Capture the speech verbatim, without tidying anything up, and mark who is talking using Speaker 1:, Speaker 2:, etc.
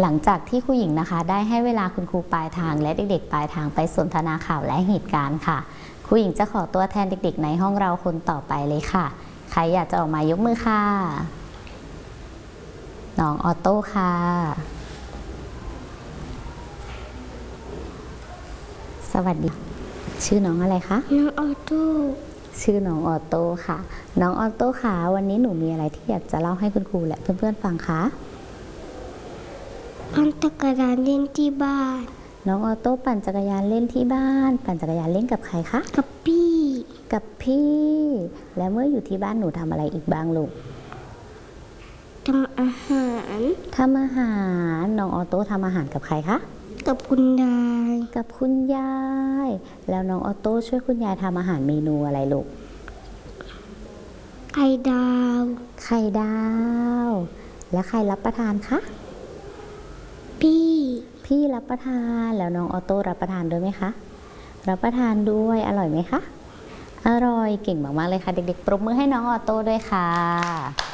Speaker 1: หลังจากที่ครูหญิงนะคะได้ให้เวลาคุณครูปลายทางและเด็กๆปลายทางไปสนทนาข่าวและเหตุการณ์ค่ะครูหญิงจะขอตัวแทนเด็กๆในห้องเราคนต่อไปเลยค่ะใครอยากจะออกมายกมือค่ะน้องออโต้ค่ะสวัสดีชื่อน้องอะไรคะ
Speaker 2: น้องออโต้
Speaker 1: ชื่อน้องออโต้ค่ะน้องออโต้ค่ะวันนี้หนูมีอะไรที่อยากจะเล่าให้คุณครูและเพื่อนๆฟังคะ
Speaker 2: ปั่นจักรยานเล่นที่บ้าน
Speaker 1: น้องออโต้ปั่นจักรยานเล่นที่บ้านปั่นจักรยานเล่นกับใครคะ
Speaker 2: กับพี่
Speaker 1: กับพี่แล้วเมื่ออยู่ที่บ้านหนูทำอะไรอีกบ้างลูก
Speaker 2: ทำอาหาร
Speaker 1: ทำอาหารน้องออโต้ทำอาหารกับใครคะ
Speaker 2: กับคุณยาย
Speaker 1: กับคุณยายแล้วน้องออโต้ช่วยคุณยายทำอาหารเมนูอะไรลูก
Speaker 2: ไข่ดาว
Speaker 1: ไข่ดาวแล้วใครรับประทานคะ
Speaker 2: พี่
Speaker 1: พี่รับประทานแล้วน้องออโต้รับประทานด้วยไหมคะรับประทานด้วยอร่อยไหมคะอร่อยเก่งมากๆเลยค่ะเด็กๆปรบมือให้น้องออโต้ด้วยค่ะ